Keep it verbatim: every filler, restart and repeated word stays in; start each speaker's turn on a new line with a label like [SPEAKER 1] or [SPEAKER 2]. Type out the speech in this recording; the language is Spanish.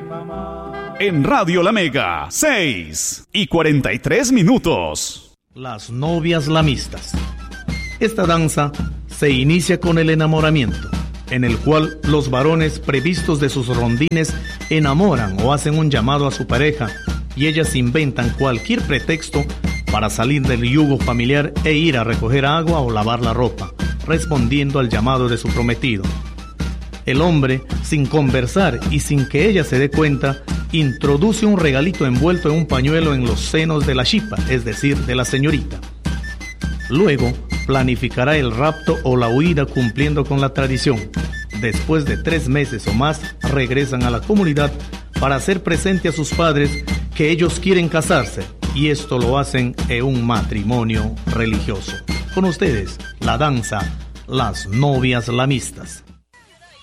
[SPEAKER 1] En Radio La Mega, seis y cuarenta y tres minutos.
[SPEAKER 2] Las novias lamistas. Esta danza se inicia con el enamoramiento, en el cual los varones previstos de sus rondines enamoran o hacen un llamado a su pareja y ellas inventan cualquier pretexto para salir del yugo familiar e ir a recoger agua o lavar la ropa, respondiendo al llamado de su prometido. El hombre, sin conversar y sin que ella se dé cuenta, introduce un regalito envuelto en un pañuelo en los senos de la chipa, es decir, de la señorita. Luego, planificará el rapto o la huida cumpliendo con la tradición. Después de tres meses o más, regresan a la comunidad para hacer presente a sus padres que ellos quieren casarse, y esto lo hacen en un matrimonio religioso. Con ustedes, la danza Las Novias Lamistas.